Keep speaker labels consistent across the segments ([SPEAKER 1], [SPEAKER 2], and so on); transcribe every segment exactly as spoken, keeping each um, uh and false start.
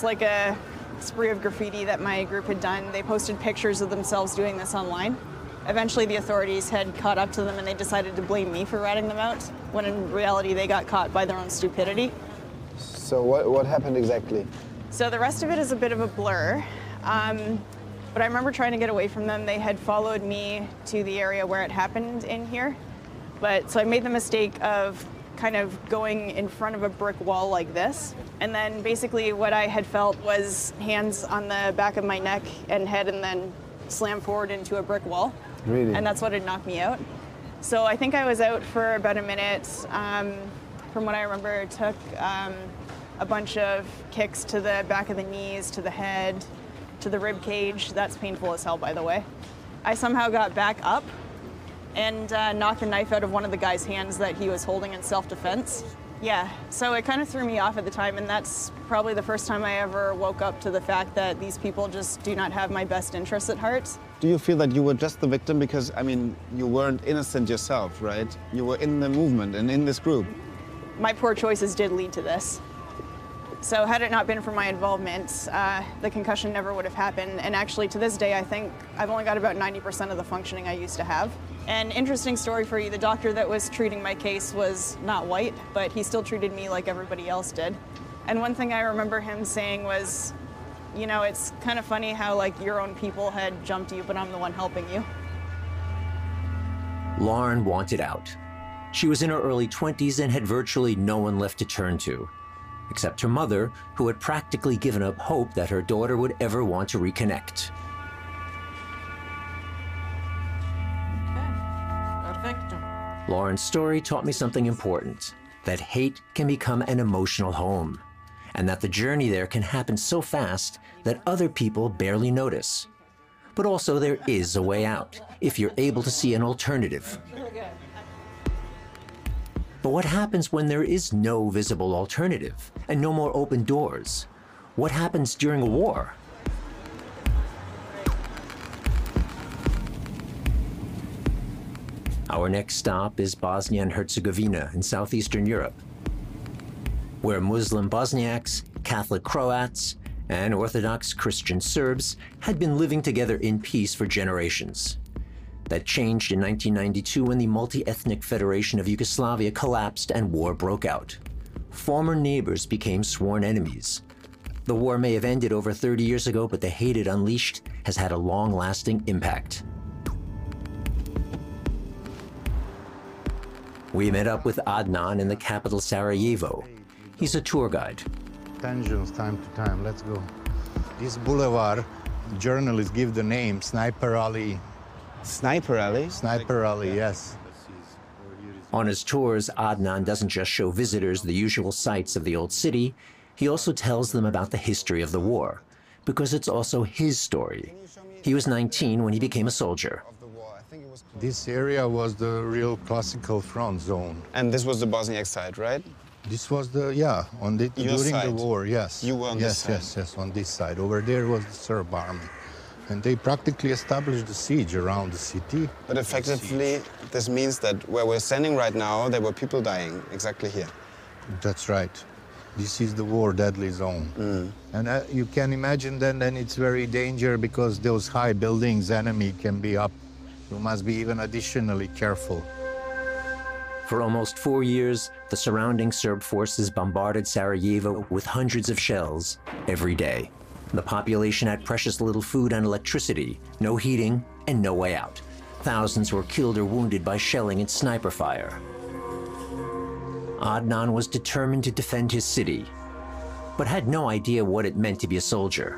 [SPEAKER 1] like a spree of graffiti that my group had done. They posted pictures of themselves doing this online. Eventually the authorities had caught up to them and they decided to blame me for ratting them out, when in reality they got caught by their own stupidity.
[SPEAKER 2] So what, what happened exactly?
[SPEAKER 1] So the rest of it is a bit of a blur. Um, but I remember trying to get away from them. They had followed me to the area where it happened in here. But so I made the mistake of kind of going in front of a brick wall like this. And then basically what I had felt was hands on the back of my neck and head and then slam forward into a brick wall.
[SPEAKER 2] Really?
[SPEAKER 1] And that's what had knocked me out. So I think I was out for about a minute. Um, from what I remember, it took um, a bunch of kicks to the back of the knees, to the head, to the rib cage. That's painful as hell, by the way. I somehow got back up and uh, knocked the knife out of one of the guy's hands that he was holding in self-defense. Yeah, so it kind of threw me off at the time, and that's probably the first time I ever woke up to the fact that these people just do not have my best interests at heart.
[SPEAKER 2] Do you feel that you were just the victim because, I mean, you weren't innocent yourself, right? You were in the movement and in this group.
[SPEAKER 1] My poor choices did lead to this. So had it not been for my involvement, uh, the concussion never would have happened. And actually, to this day, I think I've only got about ninety percent of the functioning I used to have. An interesting story for you, the doctor that was treating my case was not white, but he still treated me like everybody else did. And one thing I remember him saying was, you know, it's kind of funny how like your own people had jumped you, but I'm the one helping you.
[SPEAKER 3] Lauren wanted out. She was in her early twenties and had virtually no one left to turn to, except her mother, who had practically given up hope that her daughter would ever want to reconnect. Lauren's story taught me something important, that hate can become an emotional home, and that the journey there can happen so fast that other people barely notice. But also there is a way out, if you're able to see an alternative. But what happens when there is no visible alternative and no more open doors? What happens during a war? Our next stop is Bosnia and Herzegovina in southeastern Europe, where Muslim Bosniaks, Catholic Croats, and Orthodox Christian Serbs had been living together in peace for generations. That changed in nineteen ninety-two when the multi-ethnic Federation of Yugoslavia collapsed and war broke out. Former neighbors became sworn enemies. The war may have ended over thirty years ago, but the hate it unleashed has had a long-lasting impact. We met up with Adnan in the capital Sarajevo. He's a tour guide.
[SPEAKER 4] Tensions time to time, let's go. This boulevard, journalists give the name Sniper Alley.
[SPEAKER 2] Sniper Alley?
[SPEAKER 4] Sniper Alley, yes.
[SPEAKER 3] On his tours, Adnan doesn't just show visitors the usual sights of the old city, he also tells them about the history of the war, because it's also his story. He was nineteen when he became a soldier.
[SPEAKER 4] This area was the real classical front zone.
[SPEAKER 2] And this was the Bosniak side, right?
[SPEAKER 4] This was the, yeah, on the,
[SPEAKER 2] Your
[SPEAKER 4] during
[SPEAKER 2] side.
[SPEAKER 4] the war, yes.
[SPEAKER 2] You were on
[SPEAKER 4] yes,
[SPEAKER 2] this side?
[SPEAKER 4] Yes, yes, on this side. Over there was the Serb army. And they practically established the siege around the city.
[SPEAKER 2] But effectively, this means that where we're standing right now, there were people dying, exactly here.
[SPEAKER 4] That's right. This is the war deadly zone.
[SPEAKER 2] Mm.
[SPEAKER 4] And uh, you can imagine then, then it's very dangerous because those high buildings, enemy can be up. You must be even additionally careful.
[SPEAKER 3] For almost four years, the surrounding Serb forces bombarded Sarajevo with hundreds of shells every day. The population had precious little food and electricity, no heating, and no way out. Thousands were killed or wounded by shelling and sniper fire. Adnan was determined to defend his city, but had no idea what it meant to be a soldier.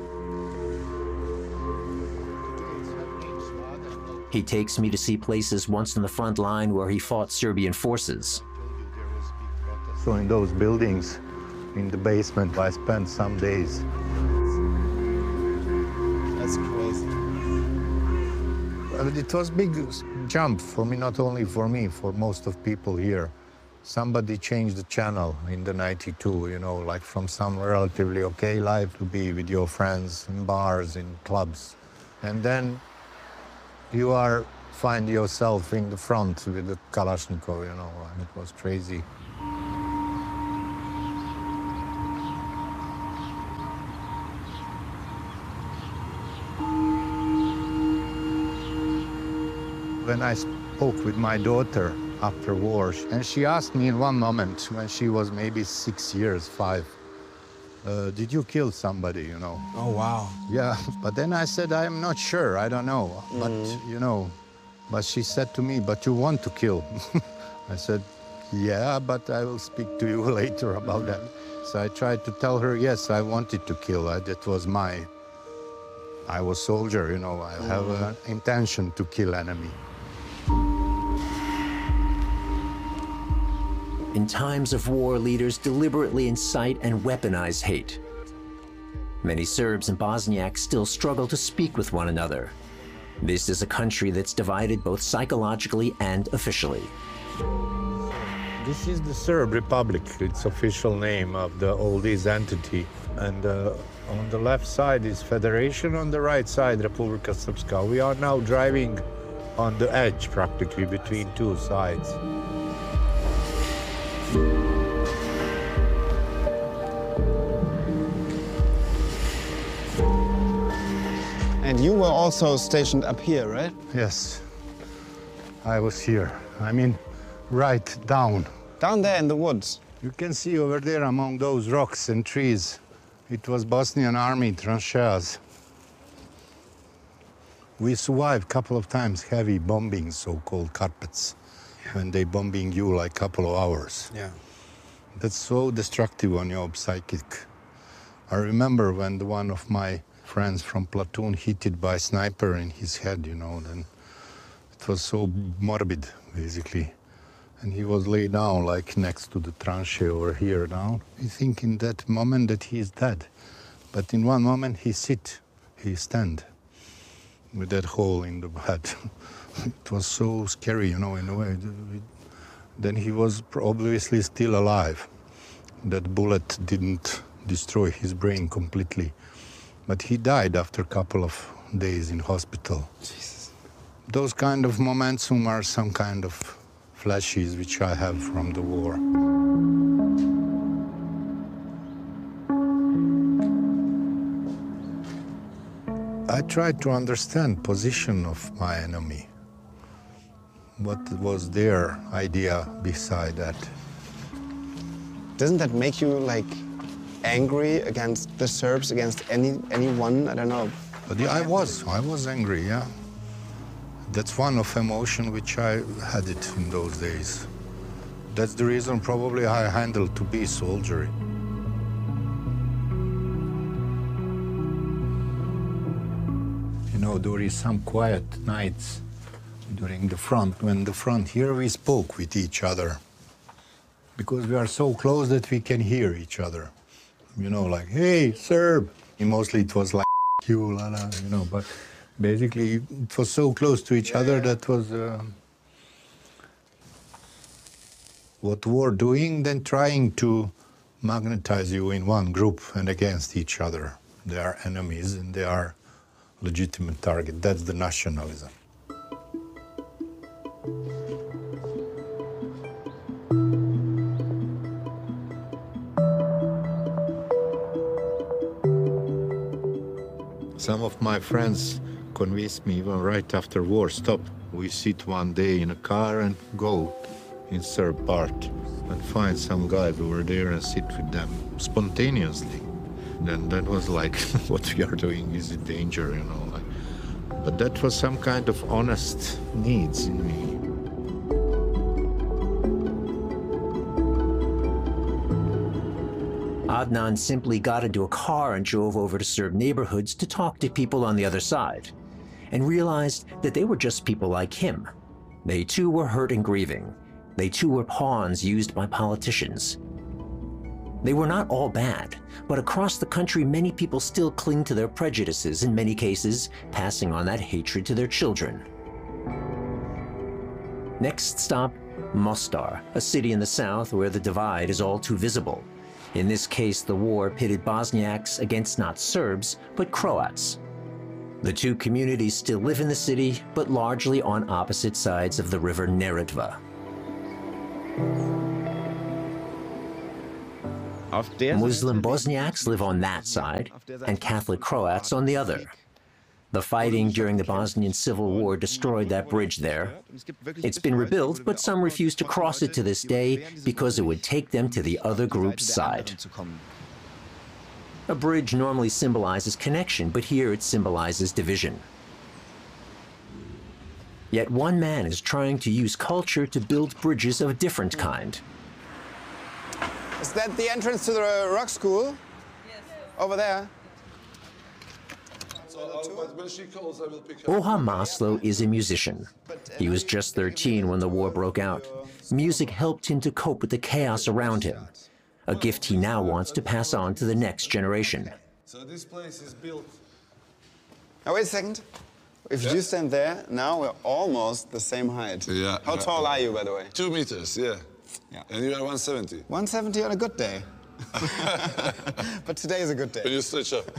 [SPEAKER 3] He takes me to see places once on the front line where he fought Serbian forces.
[SPEAKER 4] So in those buildings, in the basement, I spent some days.
[SPEAKER 2] That's crazy.
[SPEAKER 4] Well, it was a big jump for me, not only for me, for most of people here. Somebody changed the channel in the ninety-two, you know, like from some relatively okay life to be with your friends in bars, in clubs. And then you are find yourself in the front with the Kalashnikov, you know, and it was crazy. when I spoke with my daughter after war, and she asked me in one moment when she was maybe six years, five, uh, did you kill somebody, you know?
[SPEAKER 5] Oh, wow.
[SPEAKER 4] Yeah, but then I said, I'm not sure, I don't know. Mm. But, you know, but she said to me, but you want to kill. I said, yeah, but I will speak to you later about that. So I tried to tell her, yes, I wanted to kill. I, that was my, I was soldier, you know, I have an intention to kill enemy.
[SPEAKER 3] In times of war, leaders deliberately incite and weaponize hate. Many Serbs and Bosniaks still struggle to speak with one another. This is a country that's divided both psychologically and officially.
[SPEAKER 4] This is the Serb Republic, its official name of the oldest entity. And uh, on the left side is Federation, on the right side, Republika Srpska. We are now driving on the edge, practically, between two sides.
[SPEAKER 2] And you were also stationed up here, right?
[SPEAKER 4] Yes, I was here. I mean, right down.
[SPEAKER 2] Down there in the woods.
[SPEAKER 4] You can see over there among those rocks and trees, it was Bosnian army trancheas. We survived a couple of times heavy bombing, so-called carpets, yeah. When they bombing you like a couple of hours.
[SPEAKER 5] Yeah.
[SPEAKER 4] That's so destructive on your psychic. I remember when the one of my friends from platoon hit it by sniper in his head, you know, then it was so morbid, basically. And he was laid down, like next to the tranche over here now. You think in that moment that he is dead. But in one moment he sit, he stand with that hole in the head. It was so scary, you know, in a way. Then he was obviously still alive. That bullet didn't destroy his brain completely. But he died after a couple of days in hospital.
[SPEAKER 5] Jesus.
[SPEAKER 4] Those kind of moments are some kind of flashes which I have from the war. I tried to understand position of my enemy. What was their idea beside that?
[SPEAKER 5] Doesn't that make you like angry against the Serbs, against any anyone? I don't know.
[SPEAKER 4] But yeah, I was. I was angry, yeah. That's one of emotion which I had it in those days. That's the reason probably I handled to be soldier. You know, during some quiet nights during the front, when the front here we spoke with each other because we are so close that we can hear each other. You know, like, hey, Serb. And mostly it was like, you, la, la, you know, but basically it was so close to each other that was uh, what war doing, then trying to magnetize you in one group and against each other. They are enemies and they are legitimate target. That's the nationalism. Some of my friends convinced me even right after war, stop. We sit one day in a car and go in Serb part and find some guy over there and sit with them spontaneously. Then that was like, what we are doing is a danger, you know. Like, but that was some kind of honest needs in me.
[SPEAKER 3] Adnan simply got into a car and drove over to Serb neighborhoods to talk to people on the other side, and realized that they were just people like him. They too were hurt and grieving. They too were pawns used by politicians. They were not all bad, but across the country many people still cling to their prejudices, in many cases passing on that hatred to their children. Next stop, Mostar, a city in the south where the divide is all too visible. In this case, the war pitted Bosniaks against not Serbs, but Croats. The two communities still live in the city, but largely on opposite sides of the river Neretva. Muslim Bosniaks live on that side, and Catholic Croats on the other. The fighting during the Bosnian Civil War destroyed that bridge there. It's been rebuilt, but some refuse to cross it to this day because it would take them to the other group's side. A bridge normally symbolizes connection, but here it symbolizes division. Yet one man is trying to use culture to build bridges of a different kind.
[SPEAKER 5] Is that the entrance to the rock school? Yes. Over there?
[SPEAKER 3] Oha Maslow is a musician. He was just thirteen when the war broke out. Music helped him to cope with the chaos around him, a gift he now wants to pass on to the next generation.
[SPEAKER 6] So this place is built.
[SPEAKER 5] Now wait a second. If yeah. you stand there, now we're almost the same height.
[SPEAKER 6] Yeah.
[SPEAKER 5] How tall are you, by the way?
[SPEAKER 6] Two meters, yeah.
[SPEAKER 5] Yeah.
[SPEAKER 6] And you are one seventy.
[SPEAKER 5] one seventy on a good day. But today is a good day.
[SPEAKER 6] Can you stretch up?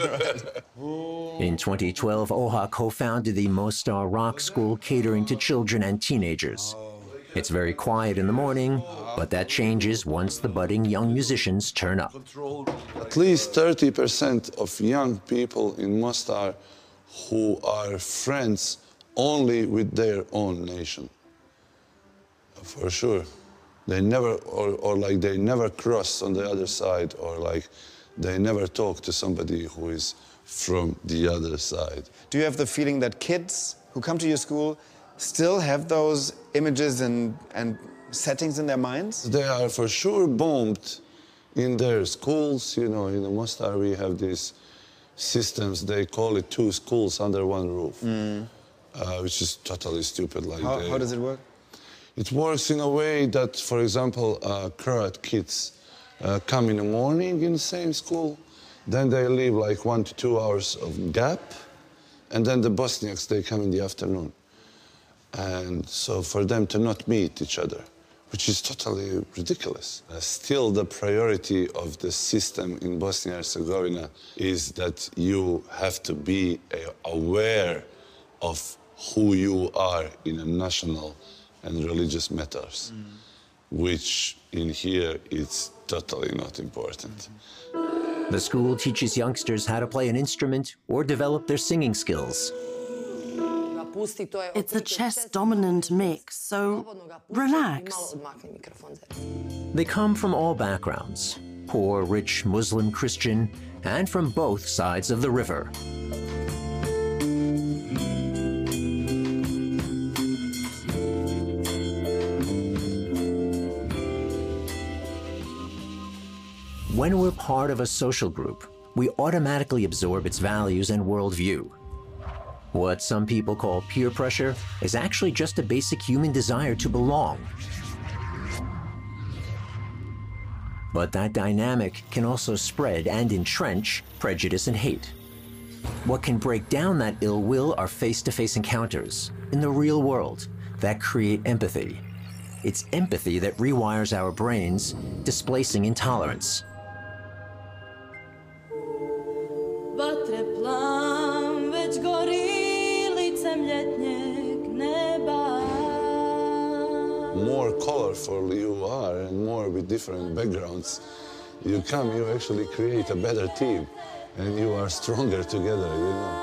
[SPEAKER 3] In twenty twelve, Oha co-founded the Mostar Rock School catering to children and teenagers. It's very quiet in the morning, but that changes once the budding young musicians turn up.
[SPEAKER 6] At least thirty percent of young people in Mostar who are friends only with their own nation. For sure. They never, or, or like they never cross on the other side, or like they never talk to somebody who is from the other side.
[SPEAKER 5] Do you have the feeling that kids who come to your school still have those images and, and settings in their minds?
[SPEAKER 6] They are for sure bombed in their schools. You know, in Mostar we have these systems, they call it two schools under one roof, mm. uh, which is totally stupid. Like
[SPEAKER 5] how,
[SPEAKER 6] they,
[SPEAKER 5] how does it work?
[SPEAKER 6] It works in a way that, for example, uh, Croat kids uh, come in the morning in the same school, then they leave like one to two hours of gap, and then the Bosniaks, they come in the afternoon. And so for them to not meet each other, which is totally ridiculous. Uh, still, the priority of the system in Bosnia and Herzegovina is that you have to be uh, aware of who you are in a national and religious matters, mm. which in here it's totally not important.
[SPEAKER 3] The school teaches youngsters how to play an instrument or develop their singing skills.
[SPEAKER 7] It's a chess-dominant mix, so relax.
[SPEAKER 3] They come from all backgrounds, poor, rich, Muslim, Christian, and from both sides of the river. When we're part of a social group, we automatically absorb its values and worldview. What some people call peer pressure is actually just a basic human desire to belong. But that dynamic can also spread and entrench prejudice and hate. What can break down that ill will are face-to-face encounters in the real world that create empathy. It's empathy that rewires our brains, displacing intolerance.
[SPEAKER 6] More colorful you are and more with different backgrounds you come, you actually create a better team and you are stronger together, you know.